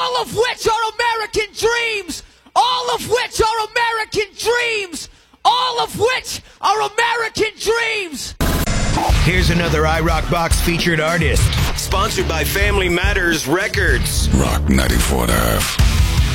all of which are American dreams, all of which are American dreams, all of which are American dreams. Here's another iRock Box featured artist. Sponsored by Family Matters Records. Rock 94.5.